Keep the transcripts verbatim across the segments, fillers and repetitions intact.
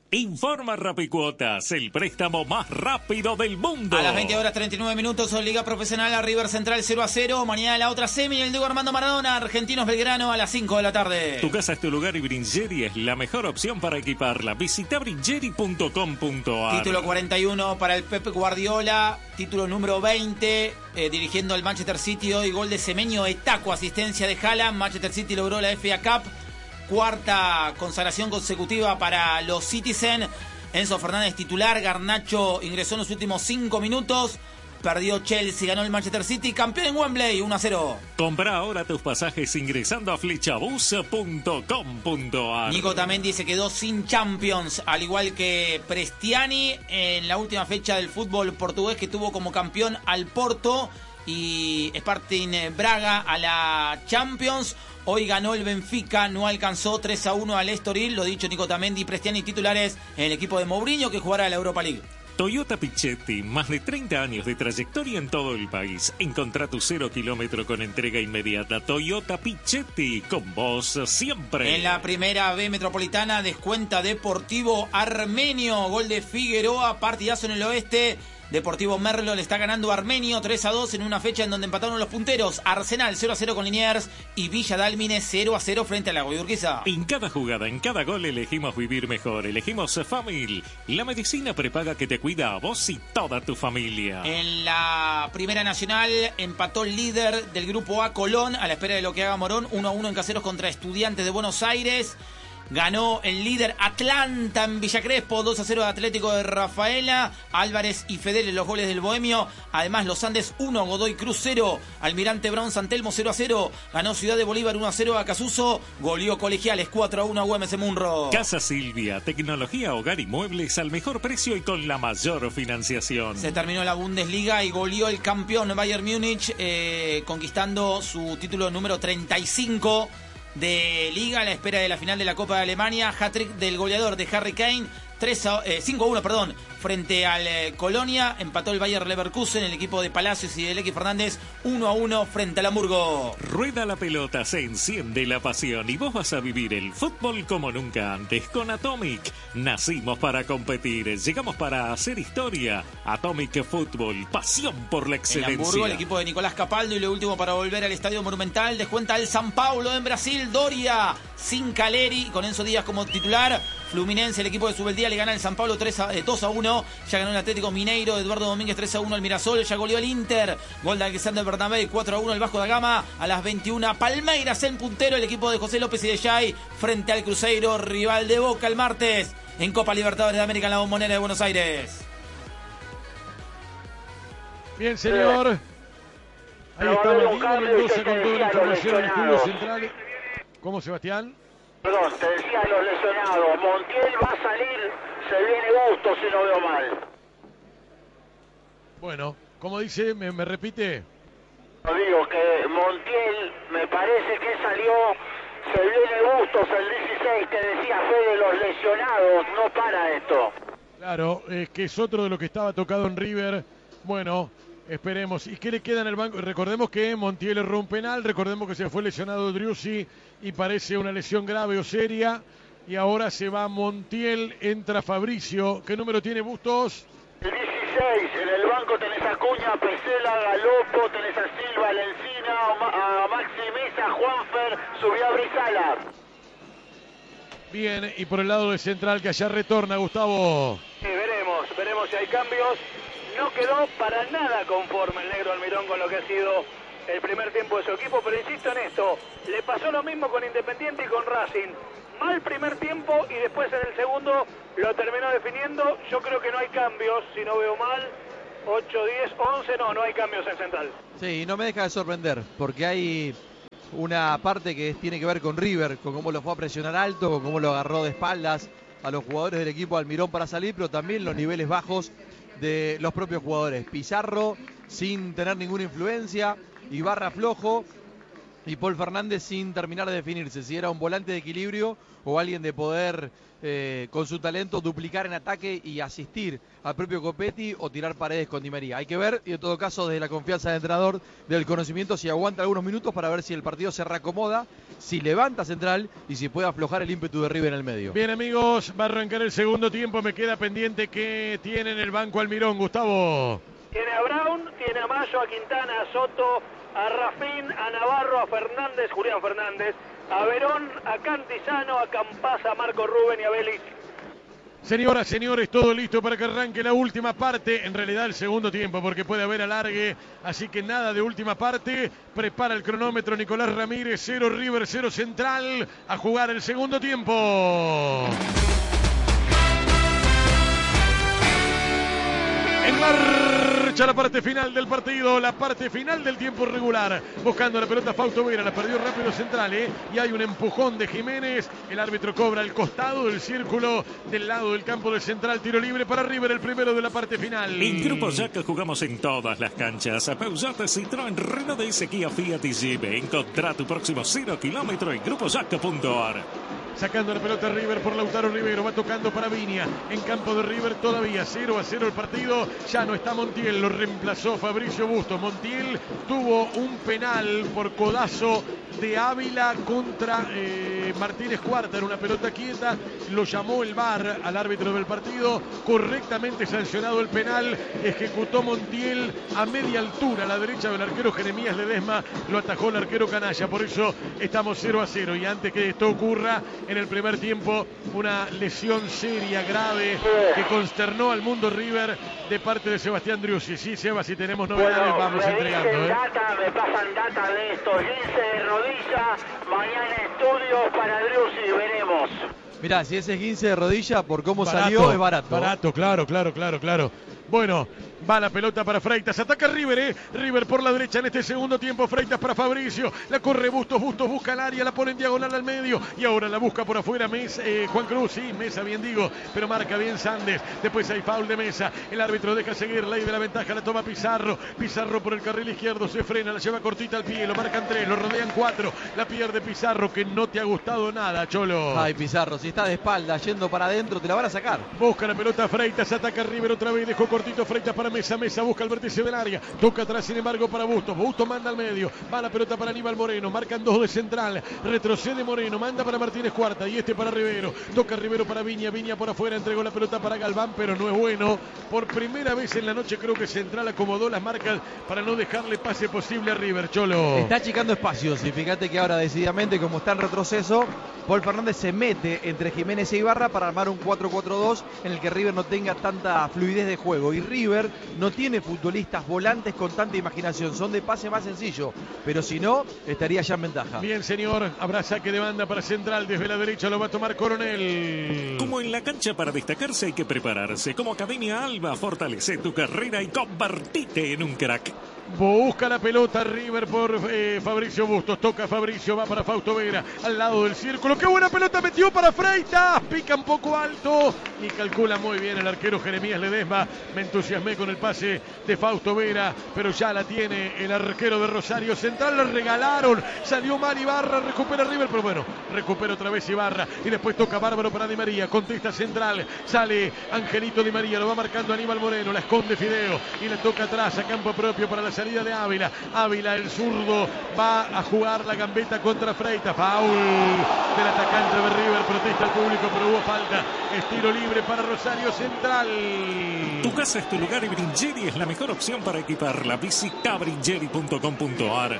Informa Rapicuotas, el préstamo más rápido del mundo. A las veinte horas treinta y nueve minutos, Liga Profesional a River Central cero a cero. Mañana la otra semi, el Diego Armando Maradona, Argentinos Belgrano a las cinco de la tarde. Tu casa es tu lugar y Bringeri es la mejor opción para equiparla. Visita bringeri punto com punto ar. Título cuarenta y uno para el Pep Guardiola, título número veinte, eh, dirigiendo el Manchester City. Hoy gol de Semenyo Etaco, asistencia de Haaland. Manchester City logró la F A Cup. Cuarta consagración consecutiva para los Citizen. Enzo Fernández titular, Garnacho ingresó en los últimos cinco minutos. Perdió Chelsea, ganó el Manchester City, campeón en Wembley, uno a cero. Compra ahora tus pasajes ingresando a flechabus punto com punto ar. Nico Tamendi se quedó sin Champions, al igual que Prestiani en la última fecha del fútbol portugués, que tuvo como campeón al Porto y Sporting Braga a la Champions. Hoy ganó el Benfica, no alcanzó, tres a uno al Estoril. Lo dicho, Nico Tamendi, Prestiani titulares en el equipo de Mourinho, que jugará la Europa League. Toyota Pichetti, más de treinta años de trayectoria en todo el país. Encontrá tu cero kilómetro con entrega inmediata. Toyota Pichetti, con vos siempre. En la primera B metropolitana, descuenta Deportivo Armenio. Gol de Figueroa, partidazo en el oeste. Deportivo Merlo le está ganando a Armenio tres a dos en una fecha en donde empataron los punteros. Arsenal cero a cero con Liniers y Villa Dálmine cero a cero frente a la Urquiza. En cada jugada, en cada gol elegimos vivir mejor. Elegimos Famil, la medicina prepaga que te cuida a vos y toda tu familia. En la Primera Nacional empató el líder del Grupo A, Colón, a la espera de lo que haga Morón. uno a uno en Caseros contra Estudiantes de Buenos Aires. Ganó el líder Atlanta en Villa Crespo, dos a cero de Atlético de Rafaela. Álvarez y Fedele los goles del Bohemio. Además los Andes uno, Godoy Cruz cero, Almirante Brown San Telmo cero a cero. Ganó Ciudad de Bolívar uno a cero a Casuso. Goleó Colegiales cuatro a uno a Güemes Munro. Casa Silvia, tecnología, hogar y muebles al mejor precio y con la mayor financiación. Se terminó la Bundesliga y goleó el campeón Bayern Múnich, eh, conquistando su título número treinta y cinco de Liga a la espera de la final de la Copa de Alemania. Hat-trick del goleador de Harry Kane, cinco a uno, perdón, frente al eh, Colonia. Empató el Bayer Leverkusen, el equipo de Palacios y de Leque Fernández, uno a uno frente al Hamburgo. Rueda la pelota, se enciende la pasión y vos vas a vivir el fútbol como nunca antes con Atomic. Nacimos para competir, llegamos para hacer historia. Atomic Fútbol, pasión por la excelencia. El Hamburgo, el equipo de Nicolás Capaldo, y lo último para volver al Estadio Monumental, descuenta el San Paulo en Brasil. Doria sin Caleri, con Enzo Díaz como titular. Fluminense, el equipo de Subeldía, le gana el San Pablo dos a uno. Ya ganó el Atlético Mineiro, Eduardo Domínguez tres a uno al Mirasol. Ya goleó el Inter, gol de Alexander Bernabé, cuatro a uno el Vasco da Gama. A las veintiuna, Palmeiras en puntero, el equipo de José López y de Jay frente al Cruzeiro, rival de Boca el martes en Copa Libertadores de América en la Bombonera de Buenos Aires. Bien, señor. Ahí está Diego Mendoza con toda la información del Estudio Central. ¿Cómo, Sebastián? Perdón, te decía los lesionados. Montiel va a salir, se viene Bustos si no veo mal. Bueno, como dice, me, me repite. No digo que Montiel me parece que salió, se viene Bustos el dieciséis, te decía Fede, los lesionados, no para esto. Claro, es que es otro de lo que estaba tocado en River. Bueno, esperemos. ¿Y qué le queda en el banco? Recordemos que Montiel erró un penal, recordemos que se fue lesionado Driussi y parece una lesión grave o seria. Y ahora se va Montiel, entra Fabricio. ¿Qué número tiene Bustos? El dieciséis, en el banco tenés a Cuña, Pesela, Galopo, tenés a Silva, Lencina, a Maxi Mesa, Juanfer, subió a Brizala. Bien, y por el lado de Central, que allá retorna Gustavo. Sí, veremos, veremos si hay cambios. No quedó para nada conforme el negro Almirón con lo que ha sido el primer tiempo de su equipo, pero insisto en esto, le pasó lo mismo con Independiente y con Racing. Mal primer tiempo y después en el segundo lo terminó definiendo. Yo creo que no hay cambios, si no veo mal. ocho, diez, once, no, no hay cambios en Central. Sí, no me deja de sorprender, porque hay una parte que tiene que ver con River, con cómo lo fue a presionar alto, con cómo lo agarró de espaldas a los jugadores del equipo Almirón para salir, pero también los niveles bajos de los propios jugadores. Pizarro sin tener ninguna influencia, Ibarra flojo, y Paul Fernández sin terminar de definirse si era un volante de equilibrio o alguien de poder eh, con su talento duplicar en ataque y asistir al propio Copetti o tirar paredes con Di María. Hay que ver, y en todo caso desde la confianza del entrenador, del conocimiento, si aguanta algunos minutos para ver si el partido se reacomoda, si levanta Central y si puede aflojar el ímpetu de River en el medio. Bien, amigos, va a arrancar el segundo tiempo. Me queda pendiente que tiene en el banco Almirón. Gustavo. Tiene a Brown, tiene a Mayo, a Quintana, a Soto, a Rafín, a Navarro, a Fernández, Julián Fernández, a Verón, a Cantizano, a Campaz, a Marco Rubén y a Vélez. Señoras, señores, todo listo para que arranque la última parte, en realidad el segundo tiempo, porque puede haber alargue, así que nada de última parte. Prepara el cronómetro Nicolás Ramírez, cero River, cero Central, a jugar el segundo tiempo. En marcha la parte final del partido, la parte final del tiempo regular. Buscando la pelota Fausto Vera, la perdió rápido Central, ¿eh? Y hay un empujón de Jiménez. El árbitro cobra el costado del círculo del lado del campo de Central. Tiro libre para River, el primero de la parte final. En Grupo Jack jugamos en todas las canchas. Peugeot, Citroën, Renault, D S, Kia, Fiat y Jeep. Encontrá tu próximo cero kilómetro en grupo jack punto a r. Sacando la pelota River por Lautaro Rivero, va tocando para Viña, en campo de River todavía cero a cero el partido, ya no está Montiel, lo reemplazó Fabricio Bustos. Montiel tuvo un penal por codazo de Ávila contra eh, Martínez Cuarta, en una pelota quieta, lo llamó el V A R al árbitro del partido, correctamente sancionado el penal, ejecutó Montiel a media altura, a la derecha del arquero Jeremías Ledesma, lo atajó el arquero Canalla, por eso estamos cero a cero, y antes que esto ocurra, en el primer tiempo, una lesión seria, grave, que consternó al mundo River de parte de Sebastián Driussi. Sí, Seba, si tenemos novedades, bueno, vamos me entregando. dicen ¿eh? data, me pasan data de esto. Lince de rodilla, mañana estudios para Driussi, veremos. Mirá, si ese es quince de rodilla, por cómo Barato, salió, es barato. Barato, claro, claro, claro, claro. Bueno, va la pelota para Freitas, ataca River, ¿eh? River por la derecha en este segundo tiempo, Freitas para Fabricio, la corre Bustos, Bustos busca el área, la pone en diagonal al medio y ahora la busca por afuera Mesa, eh, Juan Cruz, sí, Mesa bien digo, pero marca bien Sandes, después hay foul de Mesa, el árbitro deja seguir, ley de la ventaja, la toma Pizarro, Pizarro por el carril izquierdo, se frena, la lleva cortita al pie, lo marcan tres, lo rodean cuatro, la pierde Pizarro, que no te ha gustado nada, Cholo. Ay, Pizarro, si está de espalda, yendo para adentro, te la van a sacar. Busca la pelota Freitas, ataca River otra vez, dejó cortito Freitas para Mesa, Mesa busca el vértice del área, toca atrás sin embargo para Bustos, Bustos manda al medio, va la pelota para Aníbal Moreno, marcan dos de Central, retrocede Moreno, manda para Martínez Cuarta y este para Rivero, toca Rivero para Viña, Viña por afuera, entregó la pelota para Galván, pero no es bueno, por primera vez en la noche creo que Central acomodó las marcas para no dejarle pase posible a River, Cholo. Está achicando espacios y fíjate que ahora decididamente, como está en retroceso, Paul Fernández se mete entre Jiménez e Ibarra para armar un cuatro cuatro dos en el que River no tenga tanta fluidez de juego, y River no tiene futbolistas volantes con tanta imaginación, son de pase más sencillo, pero si no, estaría ya en ventaja. Bien, señor, habrá saque de banda para Central, desde la derecha lo va a tomar Coronel. Como en la cancha, para destacarse hay que prepararse. Como Academia Alba, fortalece tu carrera y convertite en un crack. Busca la pelota River por eh, Fabricio Bustos, toca Fabricio, va para Fausto Vera, al lado del círculo, qué buena pelota metió para Freitas, pica un poco alto y calcula muy bien el arquero Jeremías Ledesma. Me entusiasmé con el pase de Fausto Vera, pero ya la tiene el arquero de Rosario Central, la regalaron, salió mal Ibarra, recupera River, pero bueno, recupera otra vez Ibarra y después toca Bárbaro para Di María, contesta Central, sale Angelito Di María, lo va marcando Aníbal Moreno, la esconde Fideo y la toca atrás a campo propio para la salida de Ávila. Ávila, el zurdo, va a jugar la gambeta contra Freitas. Foul del atacante de River, protesta el público, pero hubo falta. Es tiro libre para Rosario Central. Tu casa es tu lugar y Bringeri es la mejor opción para equiparla. Visita bringeri punto com punto a r.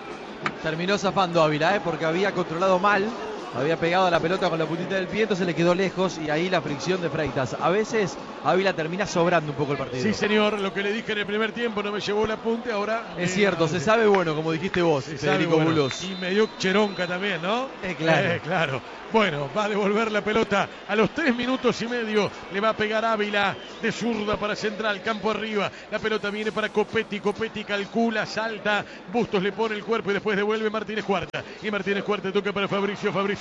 Terminó zafando Ávila, ¿eh? Porque había controlado mal. Había pegado a la pelota con la puntita del pie, entonces le quedó lejos y ahí la fricción de Freitas. A veces Ávila termina sobrando un poco el partido. Sí, señor, lo que le dije en el primer tiempo no me llevó el apunte, ahora... Es eh, cierto, se sabe bueno, como dijiste vos, se Federico sabe, bueno. Bulos. Y me dio cheronca también, ¿no? Eh, claro. Eh, claro. Bueno, va a devolver la pelota a los tres minutos y medio. Le va a pegar Ávila de zurda para Central, campo arriba. La pelota viene para Copetti. Copetti calcula, salta. Bustos le pone el cuerpo y después devuelve Martínez Cuarta. Y Martínez Cuarta toca para Fabricio. Fabricio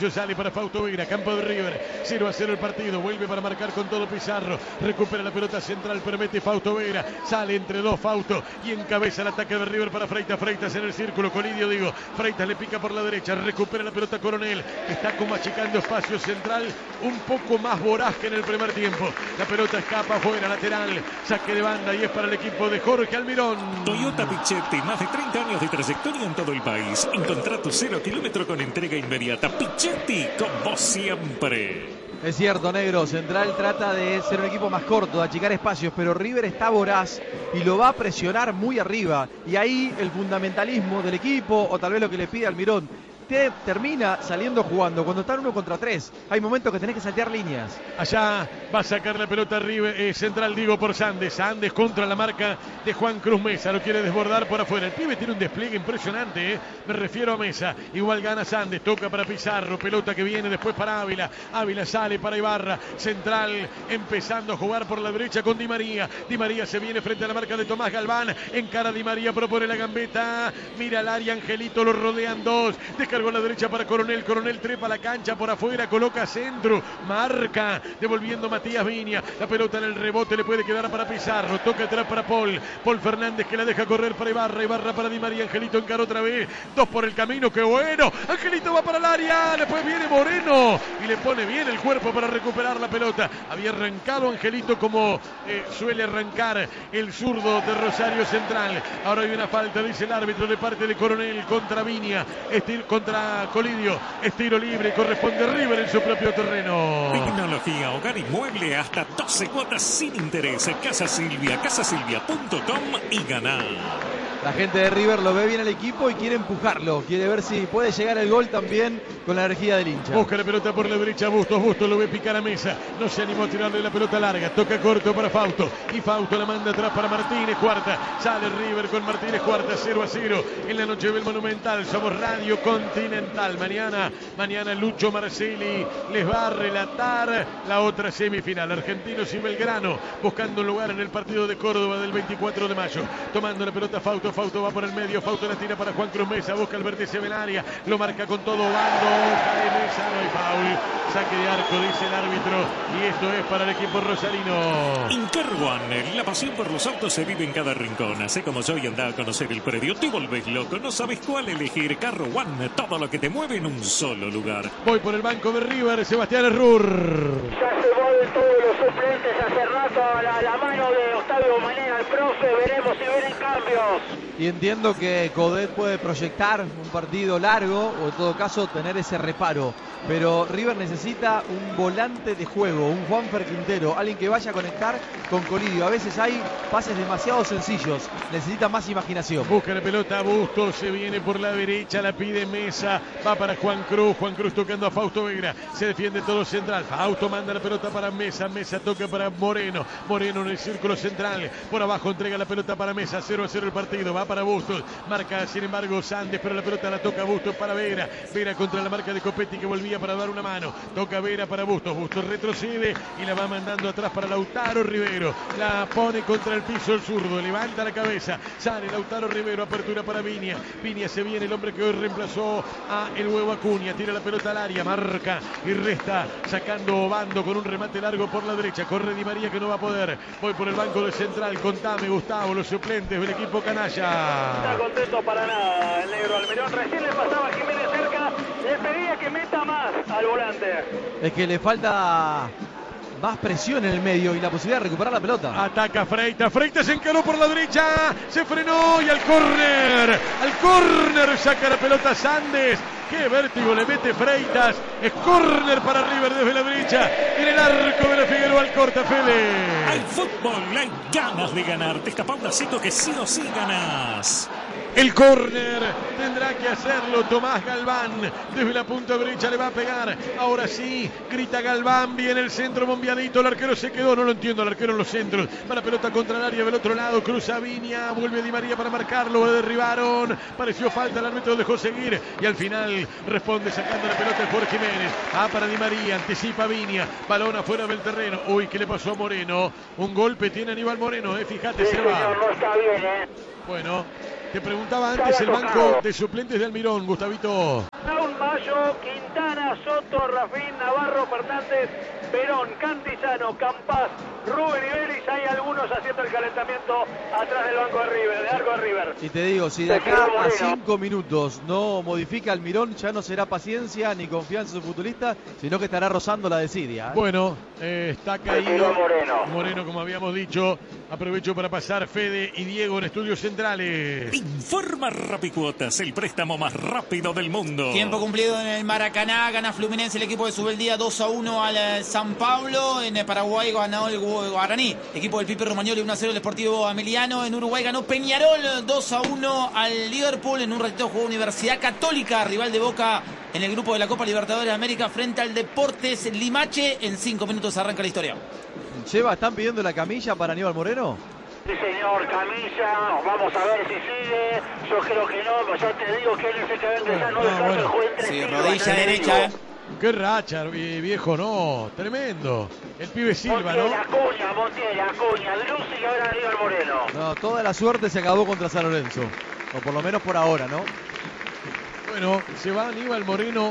espacio, sale para Fausto Vera, campo de River, cero a cero el partido, vuelve para marcar con todo Pizarro, recupera la pelota central, permite Fausto Vera, sale entre dos Fausto y encabeza el ataque de River para Freitas, Freitas en el círculo, Colidio digo, Freitas le pica por la derecha, recupera la pelota Coronel, está como achicando espacio central, un poco más voraz que en el primer tiempo, la pelota escapa afuera, lateral, saque de banda y es para el equipo de Jorge Almirón. Toyota Pichetti, más de treinta años de trayectoria en todo el país. Encontrá tu cero kilómetro con entrega inmediata. Pichetti, con vos siempre. Es cierto, negro. Central trata de ser un equipo más corto, de achicar espacios, pero River está voraz y lo va a presionar muy arriba. Y ahí el fundamentalismo del equipo, o tal vez lo que le pide Almirón, te termina saliendo jugando. Cuando están uno contra tres, hay momentos que tenés que saltear líneas. Allá va a sacar la pelota River, eh, central digo por Sandes. Sandes contra la marca de Juan Cruz Mesa. Lo quiere desbordar por afuera. El pibe tiene un despliegue impresionante, eh. Me refiero a Mesa. Igual gana Sandes. Toca para Pizarro. Pelota que viene después para Ávila. Ávila sale para Ibarra. Central empezando a jugar por la derecha con Di María. Di María se viene frente a la marca de Tomás Galván. Encara Di María, propone la gambeta. Mira al área, Angelito, lo rodean dos. Descargó a la derecha para Coronel. Coronel trepa la cancha por afuera. Coloca centro. Marca. Devolviendo Matías Viña. La pelota en el rebote le puede quedar para Pizarro. Toca atrás para Paul. Paul Fernández que la deja correr para Ibarra. Ibarra para Di María. Angelito encara otra vez. Dos por el camino. ¡Qué bueno! Angelito va para el área. Después viene Moreno. Y le pone bien el cuerpo para recuperar la pelota. Había arrancado Angelito como eh, suele arrancar el zurdo de Rosario Central. Ahora hay una falta, dice el árbitro, de parte de Coronel contra Viña. Estil, contra Colidio. Estiro libre. Corresponde River en su propio terreno. Tecnología, hogar y mueble hasta doce cuotas sin interés. Casa Silvia, casasilvia punto com y ganá. La gente de River lo ve bien al equipo y quiere empujarlo. Quiere ver si puede llegar el gol también con la energía del hincha. Busca la pelota por la derecha Bustos. Bustos lo ve picar a Mesa. No se animó a tirarle la pelota larga. Toca corto para Fausto. Y Fausto la manda atrás para Martínez. Cuarta. Sale River con Martínez. Cuarta. cero a cero. En la noche del Monumental. Somos Radio Continental. Mañana, mañana Lucho Marcelli les va a relatar la otra semifinal. Argentinos y Belgrano buscando un lugar en el partido de Córdoba del veinticuatro de mayo. Tomando la pelota Fausto. Fausto va por el medio. Fausto la tira para Juan Cruz Mesa. Busca el vértice del área. Lo marca con todo bando. Cae Mesa. No hay foul. Saque de arco, dice el árbitro. Y esto es para el equipo rosalino. Incarwan, la pasión por los autos se vive en cada rincón. Así como yo y anda a conocer el predio. Te volvés loco. No sabes cuál elegir. Carro One. Todo lo que te mueve en un solo lugar. Voy por el banco de River. Sebastián Errur. Ya se mueven todos los suplentes hace rato a la, la mano de Octavio Manera, el profe. Veremos si vienen cambios. Y entiendo que Codet puede proyectar un partido largo o en todo caso tener ese reparo. Pero River necesita un volante de juego, un Juanfer Quintero, alguien que vaya a conectar con Colidio. A veces hay pases demasiado sencillos, necesita más imaginación. Busca la pelota Bustos, se viene por la derecha, la pide Mesa, va para Juan Cruz, Juan Cruz tocando a Fausto Vera, se defiende todo central, Fausto manda la pelota para Mesa, Mesa toca para Moreno, Moreno en el círculo central, por abajo entrega la pelota para Mesa, cero a cero el partido, va para Bustos, marca sin embargo Sandes, pero la pelota la toca Bustos para Vera, Vera contra la marca de Copetti que volvía para dar una mano, toca Vera para Bustos, Bustos retrocede y la va mandando atrás para Lautaro Rivero, la pone contra el piso el zurdo, levanta la cabeza, sale Lautaro Rivero, apertura para Viña, Viña se viene el hombre que hoy reemplazó a el huevo Acuña, tira la pelota al área, marca y resta, sacando Bando con un remate largo por la derecha, corre Di María que no va a poder, voy por el banco de central, contame Gustavo, los suplentes del equipo canalla. Está contento para nada el negro Almirón, recién le pasaba a Jiménez cerca, le pedía que meta más al volante. Es que le falta más presión en el medio y la posibilidad de recuperar la pelota. Ataca Freitas, Freitas se encaró por la derecha, se frenó y al córner, al córner saca la pelota Sandes. Qué vértigo le mete Freitas, es córner para River desde la derecha, en el arco de la Figueroa al corta Fede. Hay fútbol, hay ganas de ganar, te escapa un asito que sí o sí ganas. El córner tendrá que hacerlo Tomás Galván. Desde la punta derecha le va a pegar. Ahora sí, grita Galván. Viene el centro bombeadito. El arquero se quedó. No lo entiendo. El arquero en los centros. Va la pelota contra el área del otro lado. Cruza Viña. Vuelve Di María para marcarlo. Lo derribaron. Pareció falta. El árbitro dejó seguir. Y al final responde sacando la pelota el Jorge Jiménez. Ah, para Di María. Anticipa Viña. Balón afuera del terreno. Uy, ¿qué le pasó a Moreno? Un golpe tiene Aníbal Moreno. Eh. Fíjate, Sí, se va. señor, no está bien, ¿eh? Bueno, te preguntaba antes el banco de suplentes de Almirón, Gustavito. Raúl Mayo, Quintana, Silva, Soto, Rafín, Navarro, Fernández, Perón, Cantizano, Campás, Rubén y Vélez. Hay algunos haciendo el calentamiento atrás del banco de River, de arco de River. Y te digo, si de acá a cinco minutos no modifica Almirón, ya no será paciencia ni confianza en su futbolista, sino que estará rozando la desidia, ¿eh? Bueno, eh, está caído Moreno. Moreno, como habíamos dicho. Aprovecho para pasar Fede y Diego en estudios centrales. Informa Rapicuotas, el préstamo más rápido del mundo. Tiempo cumplido en el Maracaná, gana Fluminense, el equipo de Subeldía dos a uno al San Pablo. En Paraguay ganó el Guaraní, equipo del Pipe Romagnoli uno a cero el Sportivo Ameliano. En Uruguay ganó Peñarol dos a uno al Liverpool. En un ratito jugó Universidad Católica, rival de Boca en el grupo de la Copa Libertadores de América, frente al Deportes Limache. En cinco minutos arranca la historia. Lleva, ¿están pidiendo la camilla para Aníbal Moreno? Sí, señor, camilla, vamos a ver si sigue. Yo creo que no, pero ya te digo que él es el que va a empezar, no, no descansa bueno. El juez entre sí, Silva, rodilla derecha, ¿eh? Qué racha, viejo, no, tremendo. El pibe Silva, Montiel, ¿no? Acuña, Montiel, Acuña, Drusi y ahora Aníbal Moreno. No, toda la suerte se acabó contra San Lorenzo, o por lo menos por ahora, ¿no? Bueno, se va Aníbal Moreno.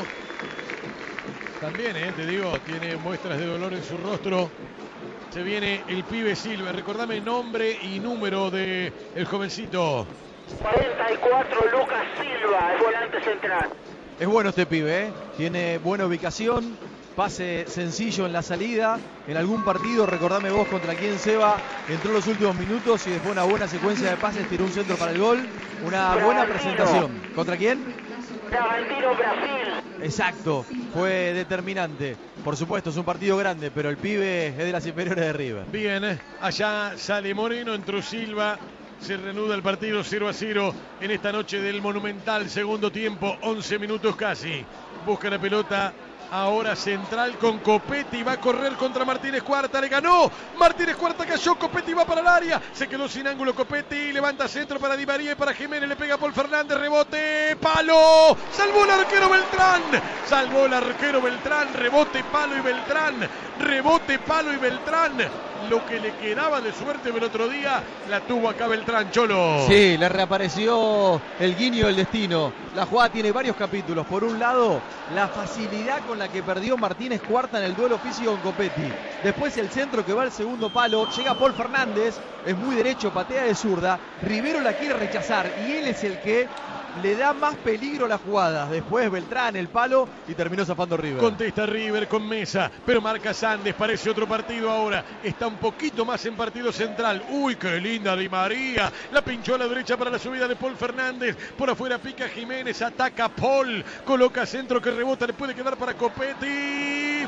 También, eh, te digo, tiene muestras de dolor en su rostro. Se viene el pibe Silva. Recordame nombre y número de el jovencito. cuarenta y cuatro, Lucas Silva, el volante central. Es bueno este pibe, ¿eh? Tiene buena ubicación, pase sencillo en la salida. En algún partido, recordame vos contra quién, Seba, entró en los últimos minutos y después una buena secuencia de pases, tiró un centro para el gol. Una buena presentación. ¿Contra quién? Bragantino, Brasil. Exacto, fue determinante. Por supuesto, es un partido grande, pero el pibe es de las inferiores de River. Bien, allá sale Moreno, entró Silva. Se reanuda el partido cero a cero en esta noche del Monumental. Segundo tiempo, once minutos casi. Busca la pelota. Ahora Central con Copetti, va a correr contra Martínez Cuarta, le ganó, Martínez Cuarta cayó, Copetti va para el área, se quedó sin ángulo Copetti, levanta centro para Di María y para Jiménez, le pega Paul Fernández, rebote, palo, salvó el arquero Beltrán, salvó el arquero Beltrán, rebote, palo y Beltrán, rebote, palo y Beltrán, lo que le quedaba de suerte el otro día, la tuvo acá Beltrán, Cholo. Sí, le reapareció el guiño del destino, la jugada tiene varios capítulos, por un lado, la facilidad con la que perdió Martínez Cuarta en el duelo físico con Copetti. Después el centro que va al segundo palo. Llega Paul Fernández, es muy derecho, patea de zurda. Rivero la quiere rechazar y él es el que le da más peligro a la jugada. Después Beltrán, el palo y terminó zafando River. Contesta River con Mesa, pero marca Sandes. Parece otro partido ahora. Está un poquito más en partido central. Uy, qué linda Di María. La pinchó a la derecha para la subida de Paul Fernández. Por afuera pica Jiménez, ataca Paul. Coloca centro que rebota, le puede quedar para Copetti.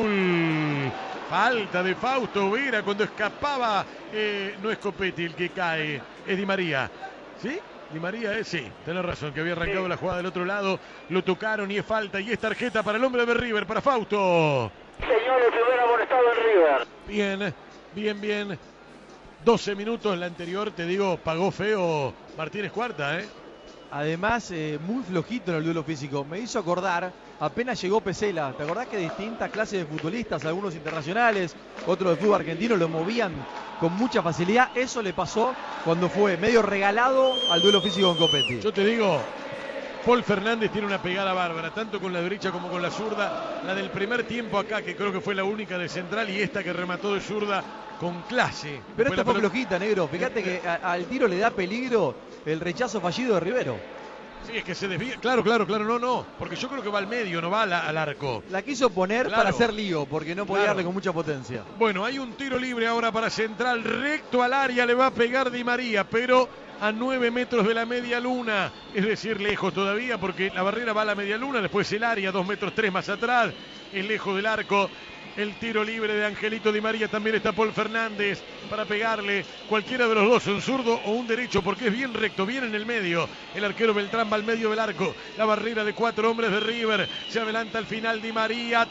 Foul. Falta de Fausto Vera cuando escapaba. Eh, no es Copetti el que cae, es Di María. ¿Sí? Di María, eh, sí, tenés razón, que había arrancado sí. La jugada del otro lado, lo tocaron y es falta y es tarjeta para el hombre de River, para Fausto. Señor, el primer amonestado en River. Bien, bien, bien. doce minutos, la anterior, te digo, pagó feo Martínez Cuarta, ¿eh? Además, eh, muy flojito en el duelo físico. Me hizo acordar, apenas llegó Pesela. ¿Te acordás que distintas clases de futbolistas, algunos internacionales, otros de fútbol argentino, lo movían con mucha facilidad? Eso le pasó cuando fue medio regalado al duelo físico con Copetti. Yo te digo, Paul Fernández tiene una pegada bárbara, tanto con la derecha como con la zurda. La del primer tiempo acá, que creo que fue la única de central, y esta que remató de zurda con clase. Pero esta fue pelota... flojita, negro. Fíjate que a, al tiro le da peligro el rechazo fallido de Rivero. Sí, es que se desvía. Claro, claro, claro, no, no. Porque yo creo que va al medio, no va al, al arco. La quiso poner claro. para hacer lío, porque no podía claro. darle con mucha potencia. Bueno, hay un tiro libre ahora para Central. Recto al área le va a pegar Di María, pero a nueve metros de la media luna. Es decir, lejos todavía, porque la barrera va a la media luna. Después el área, dos metros tres más atrás. Es lejos del arco. El tiro libre de Angelito Di María, también está Paul Fernández para pegarle. Cualquiera de los dos, un zurdo o un derecho, porque es bien recto, bien en el medio. El arquero Beltrán va al medio del arco. La barrera de cuatro hombres de River. Se adelanta al final Di María.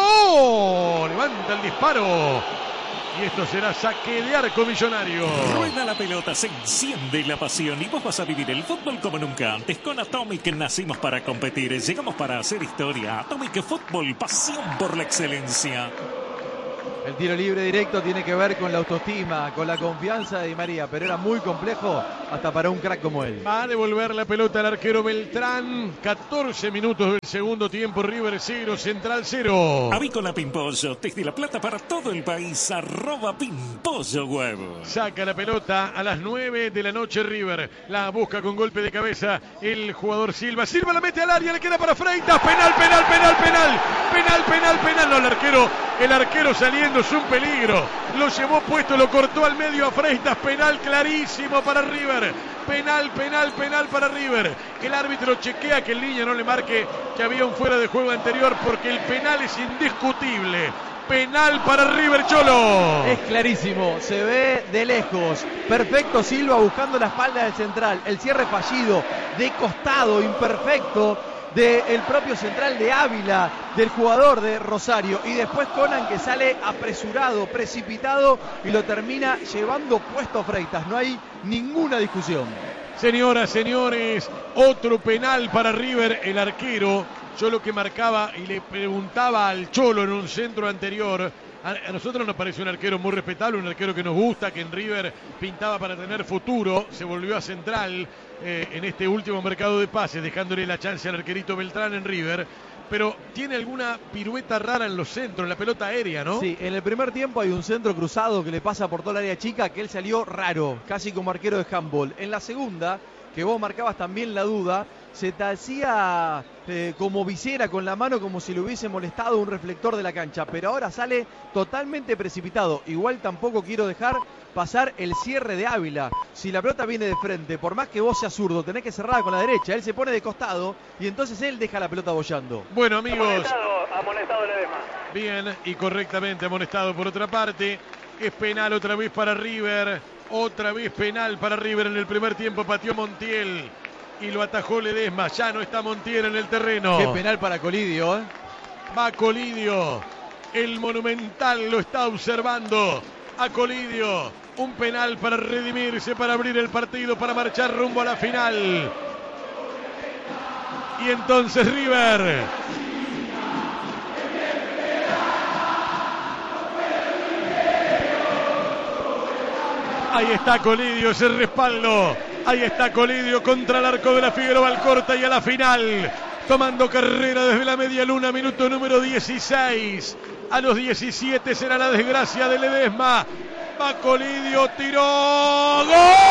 ¡Tiró! Levanta el disparo. Y esto será saque de arco Millonario. Rueda la pelota, se enciende la pasión y vos vas a vivir el fútbol como nunca antes. Con Atomic nacimos para competir, llegamos para hacer historia. Atomic Fútbol, pasión por la excelencia. El tiro libre directo tiene que ver con la autoestima, con la confianza de Di María, pero era muy complejo hasta para un crack como él. Va a devolver la pelota al arquero Beltrán. catorce minutos del segundo tiempo. River cero, Central cero. Avícola Pimpollo, desde La Plata para todo el país, arroba Pimpollo Huevo. Saca la pelota a las nueve de la noche River. La busca con golpe de cabeza el jugador Silva. Silva la mete al área, le queda para Freitas. Penal, penal, penal, penal. Penal, penal, penal. No, el arquero, el arquero saliendo es un peligro. Lo llevó puesto, lo cortó al medio a Freitas. Penal clarísimo para River. Penal, penal, penal para River. El árbitro chequea que el línea no le marque que había un fuera de juego anterior porque el penal es indiscutible. Penal para River, Cholo. Es clarísimo, se ve de lejos. Perfecto Silva buscando la espalda del central. El cierre fallido, de costado, imperfecto, del propio central de Ávila, del jugador de Rosario. Y después Conan que sale apresurado, precipitado y lo termina llevando puesto Freitas. No hay ninguna discusión. Señoras, señores, otro penal para River, el arquero. Yo lo que marcaba y le preguntaba al Cholo en un centro anterior, a, a nosotros nos parece un arquero muy respetable, un arquero que nos gusta, que en River pintaba para tener futuro, se volvió a Central eh, en este último mercado de pases, dejándole la chance al arquerito Beltrán en River, pero tiene alguna pirueta rara en los centros, en la pelota aérea, ¿no? Sí, en el primer tiempo hay un centro cruzado que le pasa por toda el área chica, que él salió raro, casi como arquero de handball. En la segunda, que vos marcabas también la duda, se te hacía eh, como visera con la mano, como si le hubiese molestado un reflector de la cancha, pero ahora sale totalmente precipitado. Igual tampoco quiero dejar pasar el cierre de Ávila. Si la pelota viene de frente, por más que vos seas zurdo, tenés que cerrarla con la derecha. Él se pone de costado y entonces él deja la pelota boyando. Bueno, amigos. Amonestado, amonestado Ledesma. Bien, y correctamente amonestado por otra parte. Es penal otra vez para River. Otra vez penal para River. En el primer tiempo pateó Montiel y lo atajó Ledesma. Ya no está Montiel en el terreno. Qué penal para Colidio, ¿eh? Va Colidio. El Monumental lo está observando. A Colidio. Un penal para redimirse, para abrir el partido, para marchar rumbo a la final. Y entonces River. Ahí está Colidio, ese respaldo. Ahí está Colidio contra el arco de la Figueroa Alcorta y a la final. Tomando carrera desde la media luna, minuto número dieciséis. A los diecisiete será la desgracia de Ledesma. Va Colidio, tiró. ¡Gol!